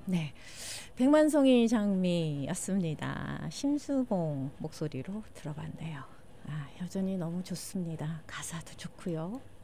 네. 백만송이 장미였습니다. 심수봉 목소리로 들어봤네요. 아, 여전히 너무 좋습니다. 가사도 좋고요.